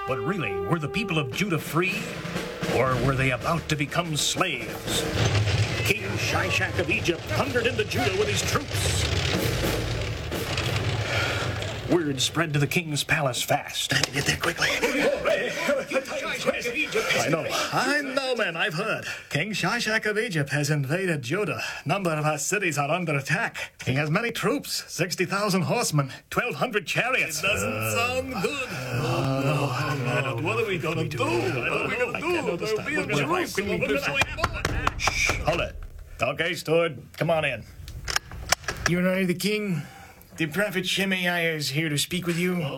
But really, were the people of Judah free? Or were they about to become slaves? King Shishak of Egypt thundered into Judah with his troops. Word spread to the king's palace fast. Get there quickly. I know, man, I've heard. King Shishak of Egypt has invaded Judah. Number of our cities are under attack. He has many troops, 60,000 horsemen, 1,200 chariots. It doesn't sound good. What are we going to do? What are we going to do? There'll be a Jerusalem. Shh, hold it. Okay, steward, come on in. You are the king? The prophet Shimei is here to speak with you.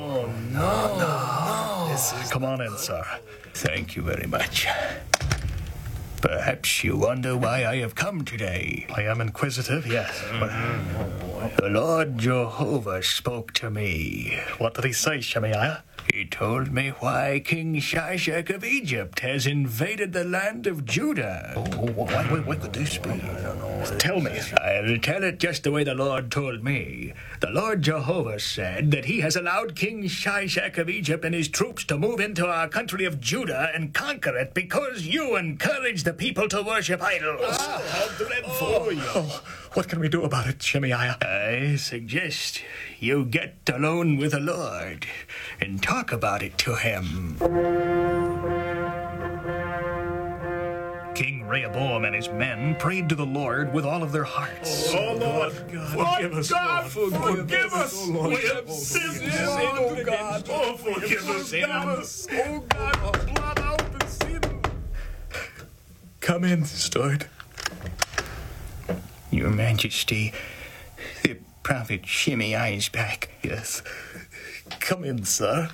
Come on in, sir. Thank you very much. Perhaps you wonder why I have come today. I am inquisitive, yes. The Lord Jehovah spoke to me. What did he say, Shemaiah? He told me why King Shishak of Egypt has invaded the land of Judah. What could this be? I don't know. Tell me. I'll tell it just the way the Lord told me. The Lord Jehovah said that he has allowed King Shishak of Egypt and his troops to move into our country of Judah and conquer it because you encouraged the people to worship idols. How dreadful. What can we do about it, Shemaiah? I suggest you get alone with the Lord and talk about it to him. King Rehoboam and his men prayed to the Lord with all of their hearts. Oh, Lord. Forgive us, Lord. Forgive us. We have sinned. Oh, God. Oh, forgive us. Oh, God. Blot out the sin. Come in, steward. Your Majesty, the prophet Shimei is back. Yes. Come in, sir.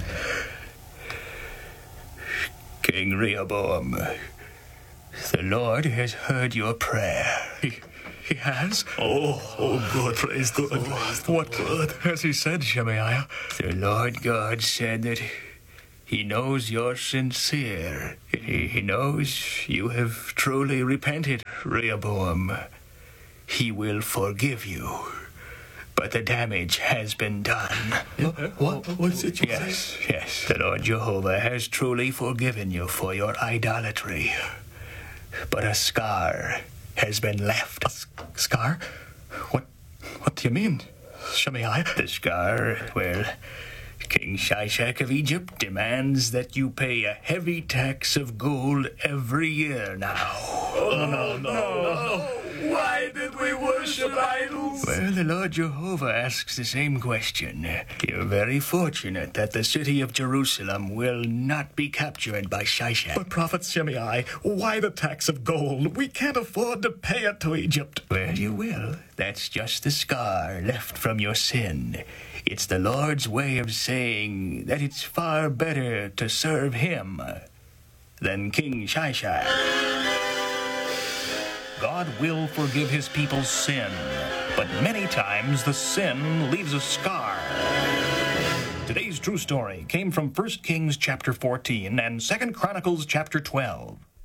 King Rehoboam, the Lord has heard your prayer. He has? Oh, good. Praise the Lord. What good has he said, Shemaiah? The Lord God said that he knows you're sincere. He knows you have truly repented, Rehoboam. He will forgive you. But the damage has been done. What's it you say? Yes. The Lord Jehovah has truly forgiven you for your idolatry. But a scar has been left. A scar? What do you mean, Shemaiah? The scar, well, King Shishak of Egypt demands that you pay a heavy tax of gold every year now. Oh, no. Why did we worship idols? Well, the Lord Jehovah asks the same question. You're very fortunate that the city of Jerusalem will not be captured by Shishak. But Prophet Shimei, why the tax of gold? We can't afford to pay it to Egypt. Well, you will. That's just the scar left from your sin. It's the Lord's way of saying that it's far better to serve him than King Shishak. God will forgive his people's sin, but many times the sin leaves a scar. Today's true story came from 1 Kings chapter 14 and 2 Chronicles chapter 12.